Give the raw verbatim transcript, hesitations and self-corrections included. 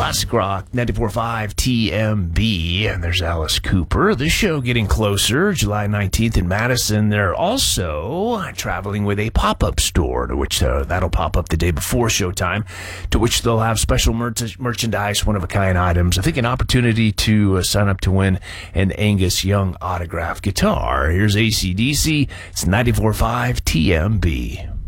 Classic Rock, ninety-four point five T M B, and there's Alice Cooper. This show getting closer, July nineteenth in Madison. They're also traveling with a pop-up store, to which uh, that'll pop up the day before showtime, to which they'll have special mer- merchandise, one-of-a-kind items. I think an opportunity to uh, sign up to win an Angus Young autograph guitar. Here's A C D C. It's ninety-four point five T M B.